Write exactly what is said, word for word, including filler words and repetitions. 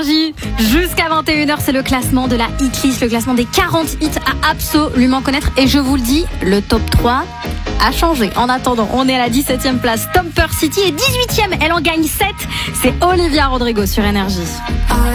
Énergie. Jusqu'à vingt et une heures, c'est le classement de la hitlist, le classement des quarante hits à absolument connaître. Et je vous le dis, le top trois a changé. En attendant, on est à la dix-septième place, Stomper City, et dix-huitième, elle en gagne sept. C'est Olivia Rodrigo sur Énergie.